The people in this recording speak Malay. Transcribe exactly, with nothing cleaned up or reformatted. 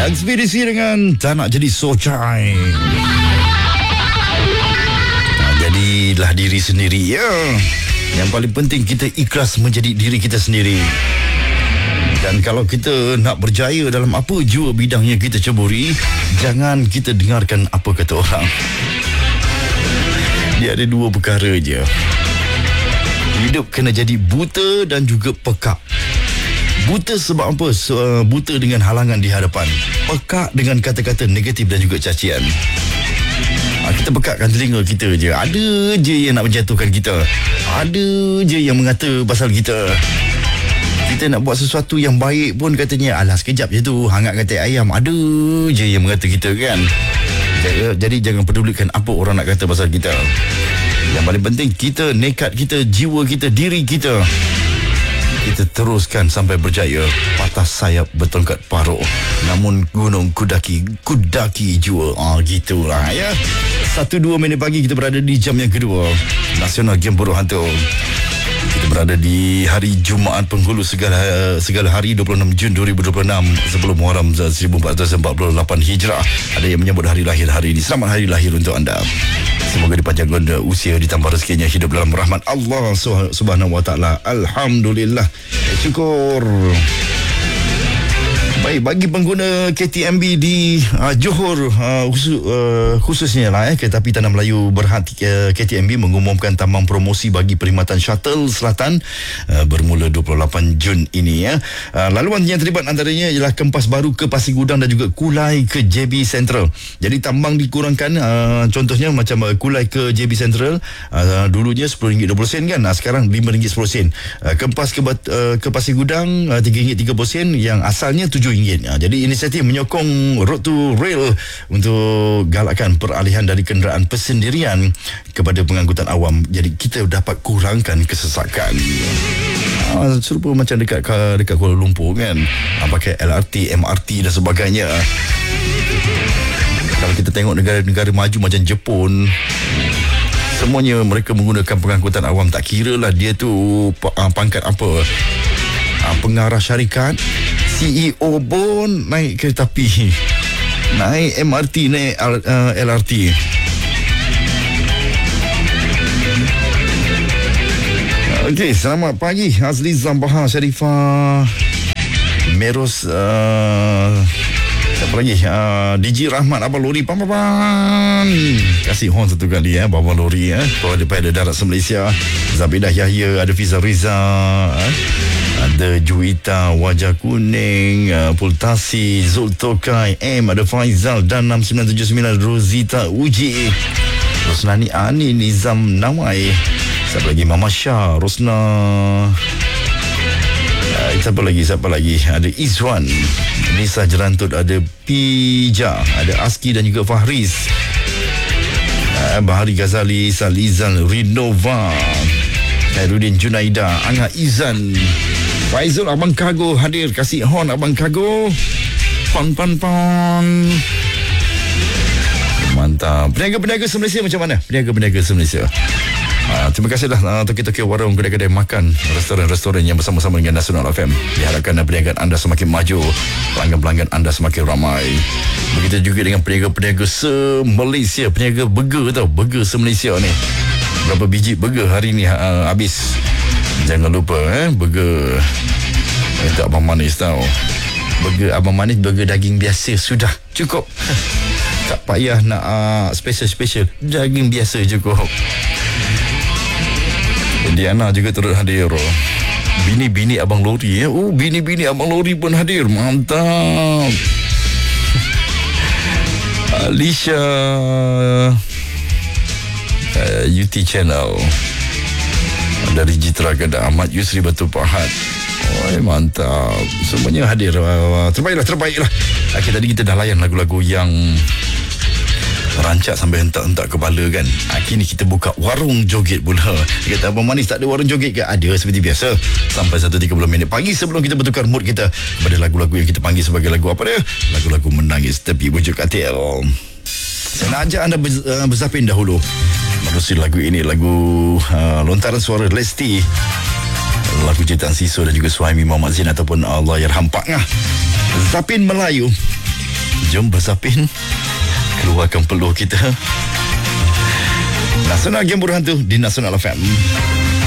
Ekspedisi dengan tak nak jadi socai. Nah, jadilah diri sendiri ya. Yang paling penting kita ikhlas menjadi diri kita sendiri. Dan kalau kita nak berjaya dalam apa jua bidang yang kita ceburi, jangan kita dengarkan apa kata orang. Dia ada dua perkara je. Hidup kena jadi buta dan juga peka. Buta sebab apa? So, buta dengan halangan di hadapan. Peka dengan kata-kata negatif dan juga cacian. Ha, kita pekatkan telinga kita je. Ada je yang nak menjatuhkan kita. Ada je yang mengata pasal kita. Kita nak buat sesuatu yang baik pun katanya, alah sekejap je tu, hangat kata ayam. Ada je yang mengata kita kan. Jadi, jadi jangan pedulikan apa orang nak kata pasal kita. Yang paling penting kita, nekat kita, jiwa kita, diri kita, kita teruskan sampai berjaya. Patah sayap bertongkat paruk, namun gunung kudaki, kudaki jua. Ah, gitulah ya. Satu dua minit pagi kita berada di jam yang kedua Nasional Game Buruh Hantu. Kita berada di hari Jumaat Penghulu segala segala hari dua puluh enam Jun dua ribu dua puluh enam sebelum Muharram seribu empat ratus empat puluh lapan Hijrah. Ada yang menyambut hari lahir hari ini. Selamat hari lahir untuk anda. Semoga dipanjangkan usia, ditambah rezekinya, hidup dalam rahmat Allah Subhanahu wa taala. Alhamdulillah. Syukur. Baik, bagi pengguna K T M B di uh, Johor uh, khusus, uh, khususnya lah eh, Kereta Api Tanah Melayu Berhad uh, K T M B mengumumkan tambang promosi bagi perkhidmatan shuttle selatan uh, bermula dua puluh lapan Jun ini ya. Uh, laluan yang terlibat antaranya ialah Kempas Baru ke Pasir Gudang dan juga Kulai ke J B Central. Jadi tambang dikurangkan, uh, contohnya macam uh, Kulai ke J B Central uh, dulunya sepuluh ringgit dua puluh sen kan. Uh, sekarang lima ringgit sepuluh sen. Uh, Kempas ke uh, ke Pasir Gudang uh, tiga ringgit tiga puluh sen yang asalnya tujuh ringgit. Ha, jadi inisiatif menyokong Road to Rail untuk galakkan peralihan dari kenderaan persendirian kepada pengangkutan awam. Jadi kita dapat kurangkan kesesakan. Ha, serupa macam dekat dekat Kuala Lumpur kan. Ha, pakai L R T, M R T dan sebagainya. Kalau kita tengok negara-negara maju macam Jepun, semuanya mereka menggunakan pengangkutan awam. Tak kira lah dia tu pangkat apa, pengarah syarikat, C E O pun naik kereta api, naik M R T, naik uh, L R T. Okey, selamat pagi Azli Zambaha, Sharifah Meros, uh, siapa lagi, uh, D J Rahmat, Abang Lori, pam pam pam. Kasih horn satu kali ya, Abang Lori ya, Ketua Daripada Darat Malaysia. Zabidah Yahya, ada Fiza Riza, eh? Ada Juwita Wajah Kuning, uh, Pultasi, Zultokai M, ada Faizal dan enam sembilan tujuh sembilan Rosita Uji, Rosnani Ani, Nizam Nawai, siapa lagi, Mama Syah, Rosna, uh, siapa lagi siapa lagi ada Izwan, Nisa Jerantut, ada Pija, ada Aski dan juga Fahriz, uh, Bahari Ghazali, Salizan Rinova, Khairuddin Junaida, Angga Izan, Faizul, Abang Kago hadir. Kasih horn Abang Kago. Pan pan pan. Mantap. Peniaga-peniaga se-Malaysia macam mana? Peniaga-peniaga se-Malaysia. Uh, terima kasihlah uh, toki-toki warung, kedai-kedai makan, restoran-restoran yang bersama-sama dengan Nasional F M. Diharapkan perniagaan anda semakin maju, pelanggan-pelanggan anda semakin ramai. Begitu juga dengan peniaga-peniaga se-Malaysia, peniaga burger tau, burger se-Malaysia ni. Berapa biji burger hari ni uh, habis. Jangan lupa eh, burger itu Abang Manis tau. Burger Abang Manis, burger daging biasa sudah cukup. Tak payah nak uh, special-special, daging biasa cukup. Diana juga turut hadir. Bini-bini Abang Lori ya. Oh, bini-bini Abang Lori pun hadir. Mantap. Alicia, uh, U T Channel, dari Jitra Kedah, Ahmad Yusri Batu Pahat. Oh, mantap. Semuanya hadir. Uh, terbaiklah, terbaiklah. Okay, tadi kita dah layan lagu-lagu yang rancak sampai hentak-hentak kepala kan. Kini kita buka warung joget pula. Dia kata, Abang Manis tak ada warung joget ke? Ada seperti biasa. Sampai satu tiga puluh minit pagi sebelum kita bertukar mood kita pada lagu-lagu yang kita panggil sebagai lagu apa dia? Lagu-lagu menangis tepi bujuk katil. Saya nak ajak anda berzapin dahulu menerusi lagu ini, lagu uh, lontaran suara Lesti, lagu ciptaan Siso dan juga suami Muhammad Zain ataupun Allahyarham Pak Ngah. Zapin Melayu. Jom bersapin, keluarkan peluh kita. Nasional Game Bodoh Hantu di Nasional F M.